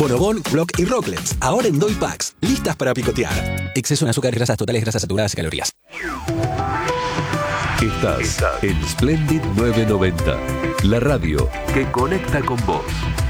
Bonobón, Block y Rocklets, ahora en Doy Packs, listas para picotear. Exceso en azúcar, grasas totales, grasas saturadas y calorías. Estás en Splendid 990, la radio que conecta con vos.